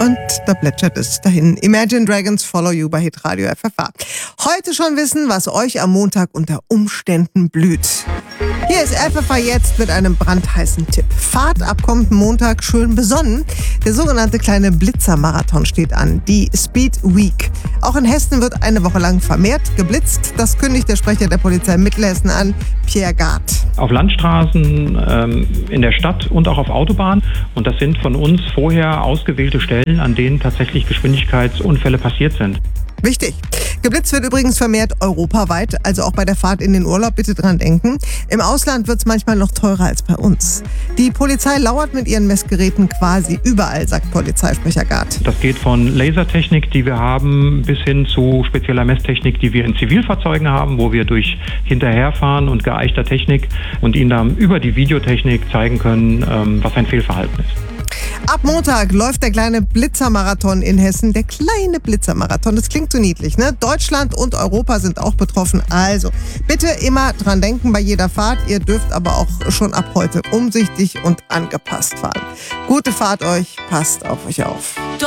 Und da plätschert es dahin. Imagine Dragons Follow You bei Hitradio FFH. Heute schon wissen, was euch am Montag unter Umständen blüht. Hier ist FFH jetzt mit einem brandheißen Tipp. Fahrt ab kommenden Montag schön besonnen. Der sogenannte kleine Blitzermarathon steht an, die Speed Week. Auch in Hessen wird eine Woche lang vermehrt geblitzt. Das kündigt der Sprecher der Polizei Mittelhessen an, Pierre Gard. Auf Landstraßen, in der Stadt und auch auf Autobahnen. Und das sind von uns vorher ausgewählte Stellen, an denen tatsächlich Geschwindigkeitsunfälle passiert sind. Wichtig. Geblitzt wird übrigens vermehrt europaweit, also auch bei der Fahrt in den Urlaub bitte dran denken. Im Ausland wird es manchmal noch teurer als bei uns. Die Polizei lauert mit ihren Messgeräten quasi überall, sagt Polizeisprecher Gard. Das geht von Lasertechnik, die wir haben, bis hin zu spezieller Messtechnik, die wir in Zivilfahrzeugen haben, wo wir durch Hinterherfahren und geeichter Technik und ihnen dann über die Videotechnik zeigen können, was ein Fehlverhalten ist. Ab Montag läuft der kleine Blitzermarathon in Hessen. Der kleine Blitzermarathon, das klingt so niedlich, ne? Deutschland und Europa sind auch betroffen. Also bitte immer dran denken bei jeder Fahrt. Ihr dürft aber auch schon ab heute umsichtig und angepasst fahren. Gute Fahrt euch, passt auf euch auf.